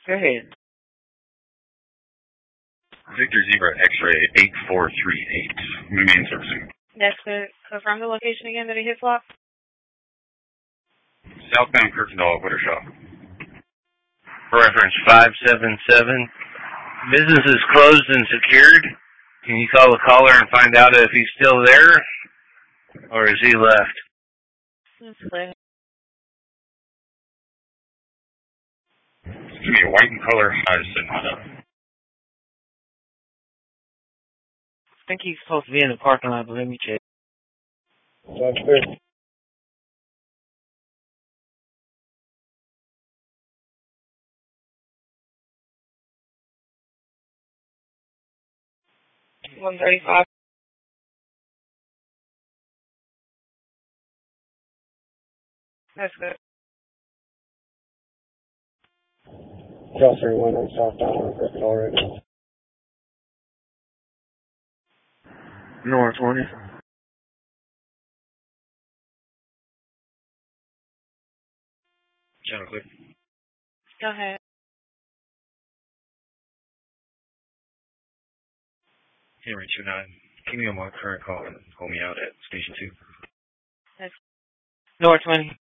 Go ahead. Victor Zebra X-ray 8438. Main servicing. That's good. Confirm the location again that he hit block. Southbound Kirkendall, Wittershaw. Reference 577. Business is closed and secured. Can you call the caller and find out if he's still there? Or is he left? That's clear. Give me a white and color Honda. I think he's supposed to be in the parking lot, but let me check. Sounds good. $135. That's good. Cross 31 on southbound on Kirkendall right now. North 20. Channel clear. Go ahead. Henry 29. Keep me on my current call and hold me out at station 2. That's North 20.